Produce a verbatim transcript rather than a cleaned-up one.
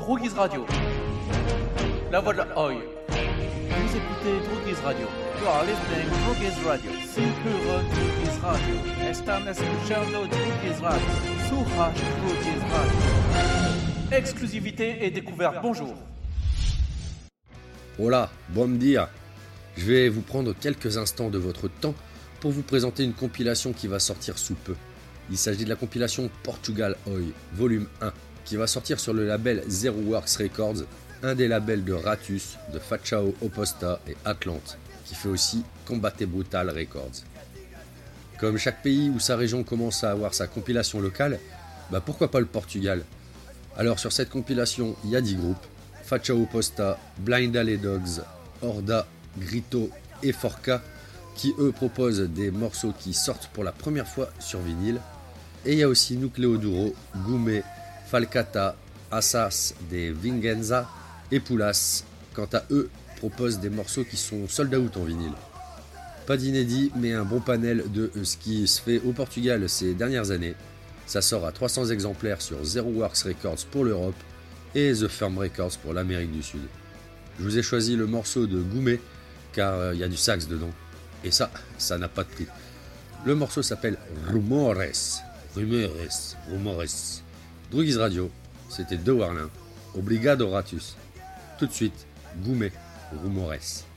Droguise Radio. La voix de la Oi. Vous écoutez Droguise Radio. You are listening to Droguise Radio. Simpuro Droguise Radio. Están escuchando Droguise Radio. Suraj Droguise Radio. Exclusivité et découverte. Bonjour. Hola, bom dia. Je vais vous prendre quelques instants de votre temps pour vous présenter une compilation qui va sortir sous peu. Il s'agit de la compilation Portugal Oi, volume un, qui va sortir sur le label Zero Works Records, un des labels de Ratus, de Fatxao Oposta et Atlante, qui fait aussi Combate Brutal Records. Comme chaque pays ou sa région commence à avoir sa compilation locale, bah pourquoi pas le Portugal? Alors sur cette compilation, il y a dix groupes, Fatxao Oposta, Blind Alley Dogs, Horda, Grito et Forca, qui eux proposent des morceaux qui sortent pour la première fois sur vinyle. Et il y a aussi Nucleo Duro, Gume, Falcata, Assas des Vingenza et Poulas, quant à eux, proposent des morceaux qui sont sold out en vinyle. Pas d'inédit, mais un bon panel de ce qui se fait au Portugal ces dernières années. Ça sort à trois cents exemplaires sur Zero Works Records pour l'Europe et The Firm Records pour l'Amérique du Sud. Je vous ai choisi le morceau de Gume, car il y a du sax dedans. Et ça, ça n'a pas de prix. Le morceau s'appelle Rumores. Rumores. Rumores. Droguise Radio, c'était De Warlin. Obrigado Ratus. Tout de suite, Gume, Rumores.